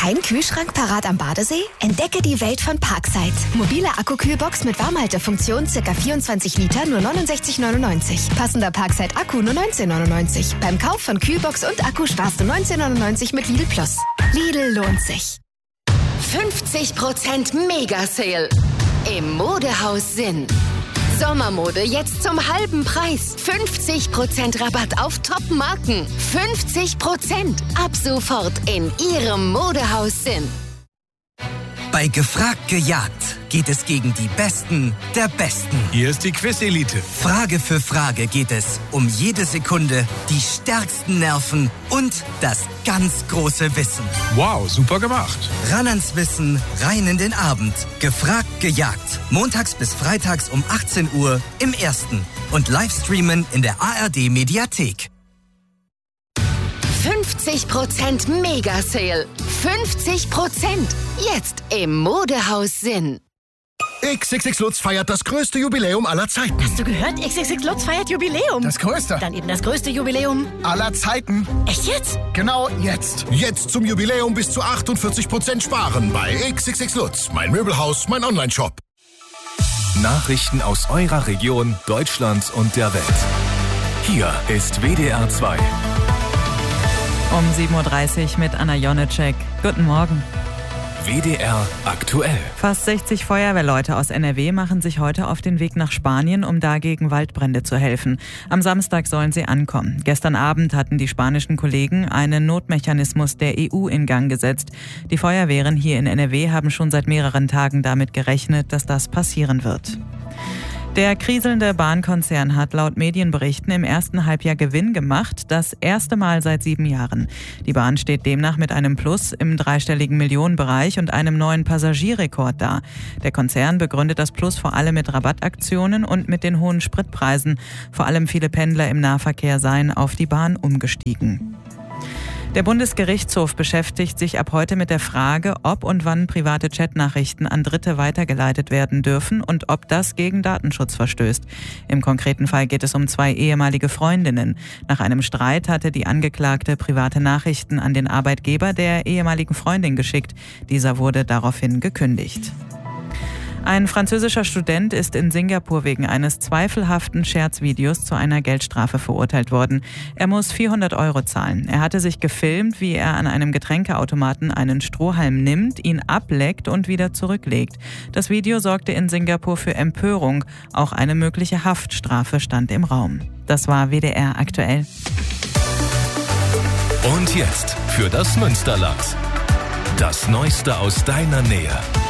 Kein Kühlschrank parat am Badesee? Entdecke die Welt von Parkside. Mobile Akkukühlbox mit Warmhaltefunktion, ca. 24 Liter, nur 69,99. Passender Parkside-Akku nur 19,99. Beim Kauf von Kühlbox und Akku sparst du 19,99 mit Lidl Plus. Lidl lohnt sich. 50% Mega-Sale im Modehaus Sinn. Sommermode jetzt zum halben Preis. 50% Rabatt auf Top-Marken. 50% ab sofort in Ihrem Modehaus Sinn. Bei Gefragt gejagt geht es gegen die Besten der Besten. Hier ist die Quiz-Elite. Frage für Frage geht es um jede Sekunde, die stärksten Nerven und das ganz große Wissen. Wow, super gemacht. Ran ans Wissen, rein in den Abend. Gefragt gejagt. Montags bis freitags um 18 Uhr im Ersten. Und Livestreamen in der ARD-Mediathek. 50% Mega-Sale. 50%. Jetzt im Modehaus Sinn. XXX Lutz feiert das größte Jubiläum aller Zeiten. Hast du gehört? XXX Lutz feiert Jubiläum. Das größte. Dann eben das größte Jubiläum Aller Zeiten. Echt jetzt? Genau jetzt. Jetzt zum Jubiläum bis zu 48% sparen bei XXX Lutz. Mein Möbelhaus, mein Onlineshop. Nachrichten aus eurer Region, Deutschland und der Welt. Hier ist WDR 2. Um 7.30 Uhr mit Anna Jonitschek. Guten Morgen. WDR aktuell. Fast 60 Feuerwehrleute aus NRW machen sich heute auf den Weg nach Spanien, um da gegen Waldbrände zu helfen. Am Samstag sollen sie ankommen. Gestern Abend hatten die spanischen Kollegen einen Notmechanismus der EU in Gang gesetzt. Die Feuerwehren hier in NRW haben schon seit mehreren Tagen damit gerechnet, dass das passieren wird. Der kriselnde Bahnkonzern hat laut Medienberichten im ersten Halbjahr Gewinn gemacht, das erste Mal seit 7 Jahren. Die Bahn steht demnach mit einem Plus im dreistelligen Millionenbereich und einem neuen Passagierrekord da. Der Konzern begründet das Plus vor allem mit Rabattaktionen und mit den hohen Spritpreisen. Vor allem viele Pendler im Nahverkehr seien auf die Bahn umgestiegen. Der Bundesgerichtshof beschäftigt sich ab heute mit der Frage, ob und wann private Chatnachrichten an Dritte weitergeleitet werden dürfen und ob das gegen Datenschutz verstößt. Im konkreten Fall geht es um 2 ehemalige Freundinnen. Nach einem Streit hatte die Angeklagte private Nachrichten an den Arbeitgeber der ehemaligen Freundin geschickt. Dieser wurde daraufhin gekündigt. Ein französischer Student ist in Singapur wegen eines zweifelhaften Scherzvideos zu einer Geldstrafe verurteilt worden. Er muss 400 € zahlen. Er hatte sich gefilmt, wie er an einem Getränkeautomaten einen Strohhalm nimmt, ihn ableckt und wieder zurücklegt. Das Video sorgte in Singapur für Empörung. Auch eine mögliche Haftstrafe stand im Raum. Das war WDR aktuell. Und jetzt für das Münsterland. Das Neueste aus deiner Nähe.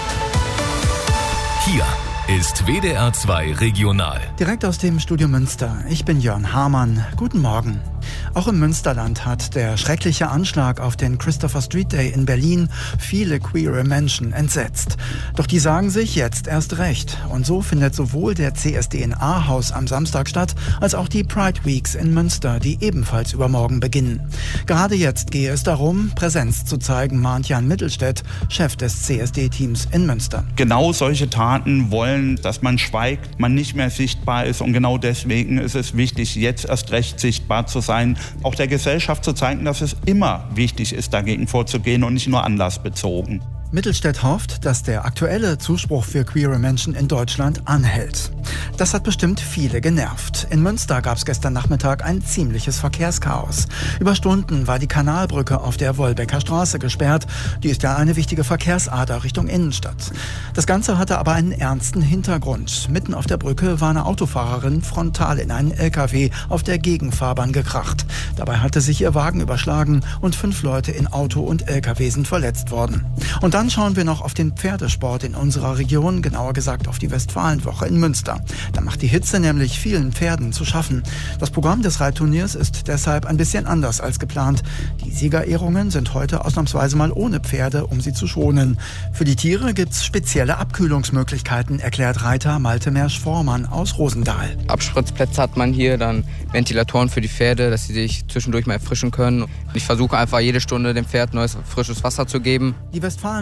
Hier ist WDR 2 Regional. Direkt aus dem Studio Münster. Ich bin Jörn Hamann. Guten Morgen. Auch im Münsterland hat der schreckliche Anschlag auf den Christopher Street Day in Berlin viele queere Menschen entsetzt. Doch die sagen sich jetzt erst recht. Und so findet sowohl der CSD in Ahaus am Samstag statt, als auch die Pride Weeks in Münster, die ebenfalls übermorgen beginnen. Gerade jetzt gehe es darum, Präsenz zu zeigen, mahnt Jan Mittelstädt, Chef des CSD-Teams in Münster. Genau solche Taten wollen, dass man schweigt, man nicht mehr sichtbar ist. Und genau deswegen ist es wichtig, jetzt erst recht sichtbar zu sein. Auch der Gesellschaft zu zeigen, dass es immer wichtig ist, dagegen vorzugehen und nicht nur anlassbezogen. Mittelstädt hofft, dass der aktuelle Zuspruch für queere Menschen in Deutschland anhält. Das hat bestimmt viele genervt. In Münster gab es gestern Nachmittag ein ziemliches Verkehrschaos. Über Stunden war die Kanalbrücke auf der Wolbecker Straße gesperrt. Die ist ja eine wichtige Verkehrsader Richtung Innenstadt. Das Ganze hatte aber einen ernsten Hintergrund. Mitten auf der Brücke war eine Autofahrerin frontal in einen LKW auf der Gegenfahrbahn gekracht. Dabei hatte sich ihr Wagen überschlagen und 5 Leute in Auto und LKW sind verletzt worden. Und dann schauen wir noch auf den Pferdesport in unserer Region, genauer gesagt auf die Westfalenwoche in Münster. Da macht die Hitze nämlich vielen Pferden zu schaffen. Das Programm des Reitturniers ist deshalb ein bisschen anders als geplant. Die Siegerehrungen sind heute ausnahmsweise mal ohne Pferde, um sie zu schonen. Für die Tiere gibt's spezielle Abkühlungsmöglichkeiten, erklärt Reiter Malte Mersch-Vormann aus Rosendahl. Abspritzplätze hat man hier, dann Ventilatoren für die Pferde, dass sie sich zwischendurch mal erfrischen können. Ich versuche einfach jede Stunde dem Pferd neues, frisches Wasser zu geben. Die Westfalenwoche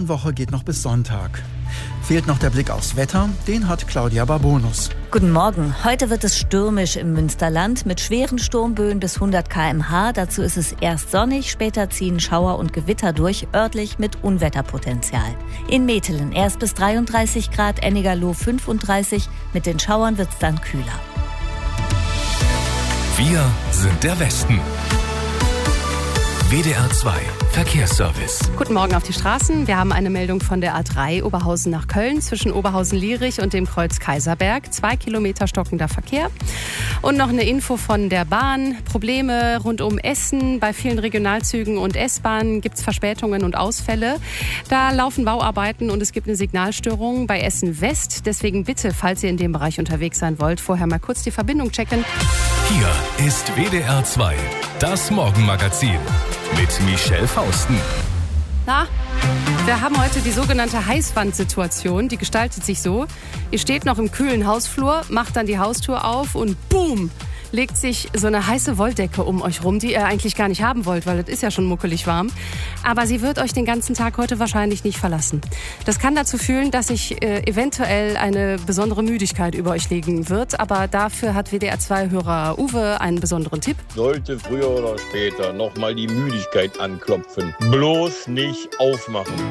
Wahlenwoche geht noch bis Sonntag. Fehlt noch der Blick aufs Wetter, den hat Claudia Barbonus. Guten Morgen. Heute wird es stürmisch im Münsterland mit schweren Sturmböen bis 100 km/h. Dazu ist es erst sonnig, später ziehen Schauer und Gewitter durch, örtlich mit Unwetterpotenzial. In Metelen erst bis 33 Grad, Ennigerloh 35. Mit den Schauern wird es dann kühler. Wir sind der Westen. WDR 2 Verkehrsservice. Guten Morgen auf die Straßen. Wir haben eine Meldung von der A3 Oberhausen nach Köln zwischen Oberhausen-Lierich und dem Kreuz Kaiserberg. 2 Kilometer stockender Verkehr. Und noch eine Info von der Bahn. Probleme rund um Essen. Bei vielen Regionalzügen und S-Bahnen gibt es Verspätungen und Ausfälle. Da laufen Bauarbeiten und es gibt eine Signalstörung bei Essen West. Deswegen bitte, falls ihr in dem Bereich unterwegs sein wollt, vorher mal kurz die Verbindung checken. Hier ist WDR 2, das Morgenmagazin mit Michelle Fausten. Na, wir haben heute die sogenannte Heißwandsituation. Die gestaltet sich so: Ihr steht noch im kühlen Hausflur, macht dann die Haustür auf und boom, legt sich so eine heiße Wolldecke um euch rum, die ihr eigentlich gar nicht haben wollt, weil es ist ja schon muckelig warm. Aber sie wird euch den ganzen Tag heute wahrscheinlich nicht verlassen. Das kann dazu führen, dass sich eventuell eine besondere Müdigkeit über euch legen wird. Aber dafür hat WDR2-Hörer Uwe einen besonderen Tipp. Sollte früher oder später nochmal die Müdigkeit anklopfen, bloß nicht aufmachen.